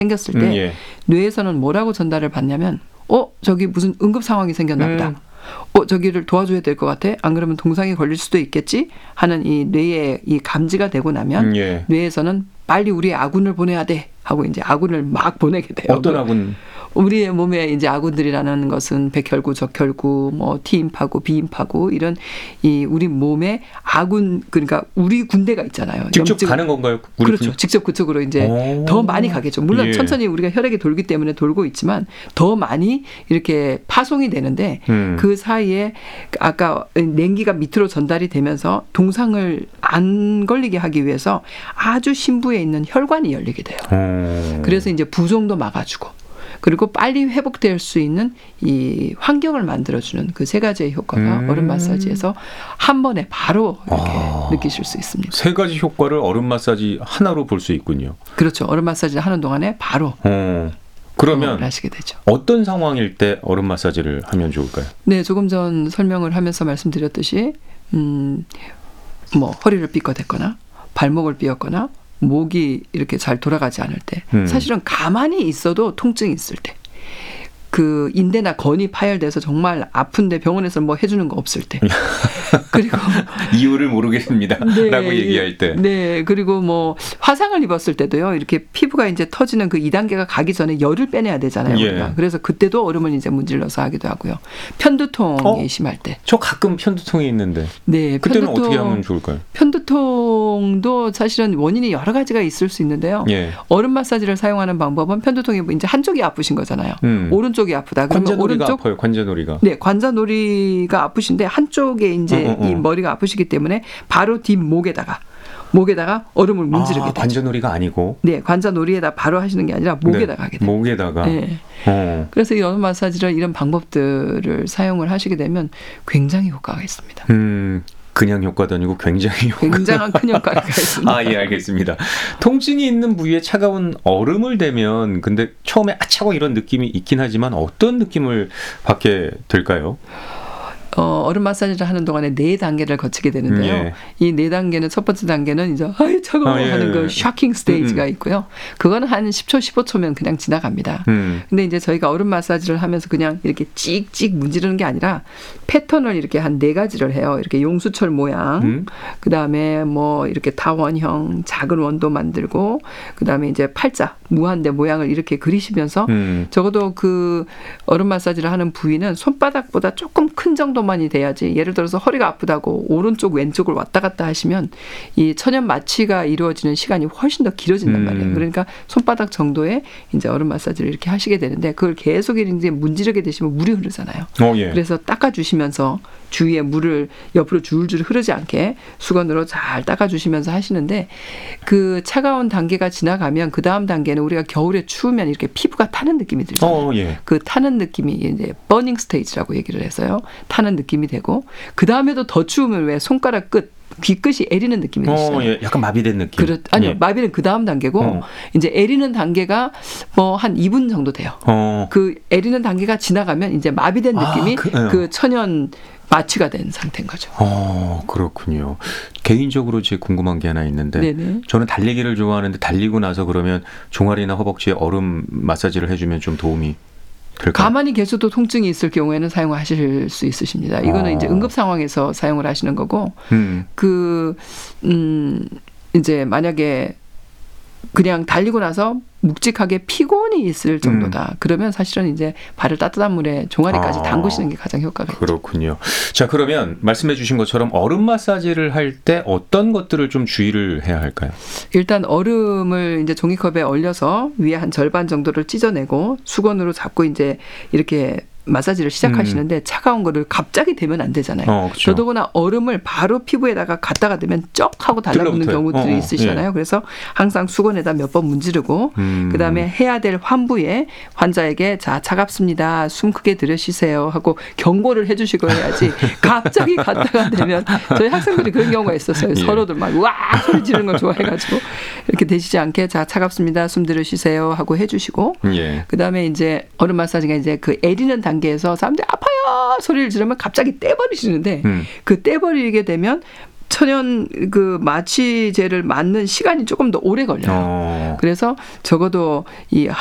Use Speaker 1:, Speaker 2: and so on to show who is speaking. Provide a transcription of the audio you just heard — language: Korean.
Speaker 1: 생겼을 때
Speaker 2: 예.
Speaker 1: 뇌에서는 뭐라고 전달을 받냐면 저기 무슨 응급 상황이 생겼나 보다. 저기를 도와줘야 될 것 같아. 안 그러면 동상이 걸릴 수도 있겠지 하는 이 뇌의 이 감지가 되고 나면
Speaker 2: 예.
Speaker 1: 뇌에서는 빨리 우리의 아군을 보내야 돼 하고 이제 아군을 막 보내게 돼요.
Speaker 2: 어떤 아군?
Speaker 1: 우리의 몸에 이제 아군들이라는 것은 백혈구, 적혈구, 뭐 T임파구, B임파구 이런 이 우리 몸에 아군 그러니까 우리 군대가 있잖아요.
Speaker 2: 직접 가는 건가요?
Speaker 1: 그렇죠. 직접 그쪽으로 이제 더 많이 가겠죠. 물론
Speaker 2: 예.
Speaker 1: 천천히 우리가 혈액이 돌기 때문에 돌고 있지만 더 많이 이렇게 파송이 되는데 그 사이에 아까 냉기가 밑으로 전달이 되면서 동상을 안 걸리게 하기 위해서 아주 심부에 있는 혈관이 열리게 돼요. 그래서 이제 부종도 막아주고 그리고 빨리 회복될 수 있는 이 환경을 만들어주는 그 세 가지의 효과가 얼음 마사지에서 한 번에 바로 이렇게 느끼실 수 있습니다.
Speaker 2: 세 가지 효과를 얼음 마사지 하나로 볼 수 있군요.
Speaker 1: 그렇죠. 얼음 마사지를 하는 동안에 바로
Speaker 2: 그러면
Speaker 1: 하시게 되죠.
Speaker 2: 어떤 상황일 때 얼음 마사지를 하면 좋을까요?
Speaker 1: 네, 조금 전 설명을 하면서 말씀드렸듯이 뭐 허리를 삐끗했거나 발목을 삐었거나 목이 이렇게 잘 돌아가지 않을 때 사실은 가만히 있어도 통증이 있을 때 그 인대나 건이 파열돼서 정말 아픈데 병원에서 뭐 해주는 거 없을 때 그리고
Speaker 2: 이유를 모르겠습니다.
Speaker 1: 네,
Speaker 2: 라고 얘기할 때
Speaker 1: 네, 그리고 뭐 화상을 입었을 때도요. 이렇게 피부가 이제 터지는 그 2단계가 가기 전에 열을 빼내야 되잖아요.
Speaker 2: 예.
Speaker 1: 우리가. 그래서 그때도 얼음을 이제 문질러서 하기도 하고요. 편두통이 심할 때.
Speaker 2: 저 가끔 편두통이 있는데
Speaker 1: 네,
Speaker 2: 그때는 어떻게 하면 좋을까요?
Speaker 1: 편두통도 사실은 원인이 여러 가지가 있을 수 있는데요.
Speaker 2: 예.
Speaker 1: 얼음 마사지를 사용하는 방법은 편두통이 이제 한쪽이 아프신 거잖아요. 오른쪽이 아프다. 그러면
Speaker 2: 관자놀이가
Speaker 1: 오른쪽
Speaker 2: 아파요. 관자놀이가.
Speaker 1: 네, 관자놀이가 아프신데 한쪽에 이제 이 머리가 아프시기 때문에 바로 뒷목에다가 얼음을 문지르게 되죠.
Speaker 2: 관자놀이가 아니고.
Speaker 1: 네, 관자놀이에다 바로 하시는 게 아니라 목에다가 하게 돼요.
Speaker 2: 목에다가.
Speaker 1: 네. 그래서 이 얼음 마사지를 이런 방법들을 사용을 하시게 되면 굉장히 효과가 있습니다.
Speaker 2: 그냥 효과도 아니고
Speaker 1: 굉장한 큰 효과가 있습니다.
Speaker 2: 예, 알겠습니다. 통증이 있는 부위에 차가운 얼음을 대면 근데 처음에 차고 이런 느낌이 있긴 하지만 어떤 느낌을 받게 될까요?
Speaker 1: 얼음 마사지를 하는 동안에 4단계를 거치게 되는데요.
Speaker 2: 예.
Speaker 1: 이 4단계는 첫 번째 단계는 이제 아이 차가워 하는 그 샤킹 스테이지가 있고요. 그거는 한 10초, 15초면 그냥 지나갑니다. 근데 이제 저희가 얼음 마사지를 하면서 그냥 이렇게 찍찍 문지르는 게 아니라 패턴을 이렇게 한 4가지를 해요. 이렇게 용수철 모양, 그다음에 뭐 이렇게 타원형 작은 원도 만들고 그다음에 이제 팔자 무한대 모양을 이렇게 그리시면서 적어도 그 얼음 마사지를 하는 부위는 손바닥보다 조금 큰 정도만이 돼야지. 예를 들어서 허리가 아프다고 오른쪽 왼쪽을 왔다 갔다 하시면 이 천연 마취가 이루어지는 시간이 훨씬 더 길어진단 말이에요. 그러니까 손바닥 정도의 이제 얼음 마사지를 이렇게 하시게 되는데 그걸 계속 이제 문지르게 되시면 물이 흐르잖아요.
Speaker 2: 예.
Speaker 1: 그래서 닦아주시면서 주위에 물을 옆으로 줄줄 흐르지 않게 수건으로 잘 닦아주시면서 하시는데 그 차가운 단계가 지나가면 그 다음 단계는 우리가 겨울에 추우면 이렇게 피부가 타는 느낌이 들잖아요.
Speaker 2: 예.
Speaker 1: 그 타는 느낌이 이제 버닝 스테이지라고 얘기를 해서요. 타는 느낌이 되고 그 다음에도 더 추우면 왜 손가락 끝 귀끝이 애리는 느낌이 드시잖아요.
Speaker 2: 예. 약간 마비된 느낌.
Speaker 1: 아니요. 마비는 그 다음 단계고 이제 애리는 단계가 뭐 한 2분 정도 돼요. 그 애리는 단계가 지나가면 이제 마비된 느낌이 그 천연 마취가 된 상태인 거죠.
Speaker 2: 그렇군요. 개인적으로 제 궁금한 게 하나 있는데
Speaker 1: 네네.
Speaker 2: 저는 달리기를 좋아하는데 달리고 나서 그러면 종아리나 허벅지에 얼음 마사지를 해주면 좀 도움이 될까요?
Speaker 1: 가만히 계셔도 통증이 있을 경우에는 사용하실 수 있으십니다. 이거는 이제 응급 상황에서 사용을 하시는 거고 이제 만약에 그냥 달리고 나서 묵직하게 피곤이 있을 정도다. 그러면 사실은 이제 발을 따뜻한 물에 종아리까지 담그시는 게 가장 효과가 있죠.
Speaker 2: 그렇군요. 자, 그러면 말씀해 주신 것처럼 얼음 마사지를 할 때 어떤 것들을 좀 주의를 해야 할까요?
Speaker 1: 일단 얼음을 이제 종이컵에 얼려서 위에 한 절반 정도를 찢어내고 수건으로 잡고 이제 이렇게 마사지를 시작하시는데 차가운 거를 갑자기 대면 안 되잖아요.
Speaker 2: 그렇죠.
Speaker 1: 더더구나 얼음을 바로 피부에다가 갖다가 대면 쩍 하고 달라붙는 경우들이 있으시잖아요.
Speaker 2: 예.
Speaker 1: 그래서 항상 수건에다 몇 번 문지르고 그다음에 해야 될 환부에 환자에게 자 차갑습니다. 숨 크게 들여쉬세요 하고 경고를 해주시고 해야지 갑자기 갖다가 대면 저희 학생들이 그런 경우가 있었어요. 서로들 막 우와 소리 지르는 걸 좋아해가지고 이렇게 되시지 않게 자 차갑습니다. 숨 들여쉬세요 하고 해주시고 그다음에 이제 얼음 마사지가 이제 그 애리는 단계에서 사람들이 아파요 소리를 지르면 갑자기 떼버리시는데 그 떼버리게 되면 천연 그 마취제를 맞는 시간이 조금 더 오래 걸려요. 그래서 적어도 이